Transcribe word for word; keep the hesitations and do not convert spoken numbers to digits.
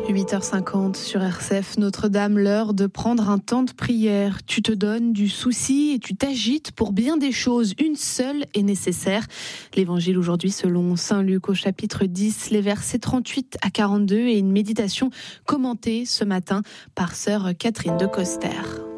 huit heures cinquante sur R C F, Notre-Dame, l'heure de prendre un temps de prière. Tu te donnes du souci et tu t'agites pour bien des choses. Une seule est nécessaire. L'évangile aujourd'hui selon Saint Luc au chapitre dix, les versets trente-huit à quarante-deux et une méditation commentée ce matin par sœur Catherine de Coster.